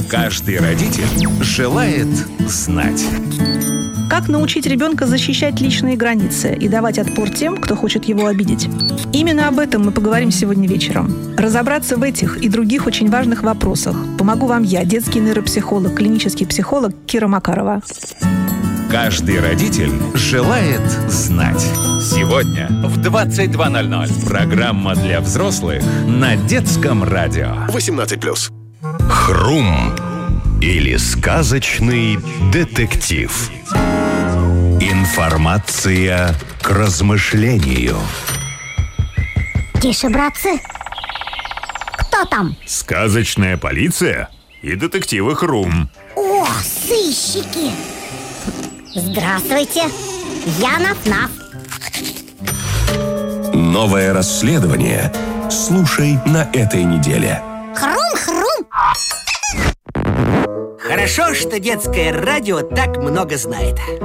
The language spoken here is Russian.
Каждый родитель желает знать. Как научить ребенка защищать личные границы и давать отпор тем, кто хочет его обидеть? Именно об этом мы поговорим сегодня вечером. Разобраться в этих и других очень важных вопросах помогу вам я, детский нейропсихолог, клинический психолог Кира Макарова. Каждый родитель желает знать. Сегодня в 22:00 программа для взрослых на Детском радио. 18+. Хрум или сказочный детектив. Информация к размышлению. Тише, братцы. Кто там? Сказочная полиция и детективы Хрум. О, сыщики! Здравствуйте, я Наф-Наф. Новое расследование. Слушай на этой неделе. Хрум-хрум! Хорошо, что детское радио так много знает.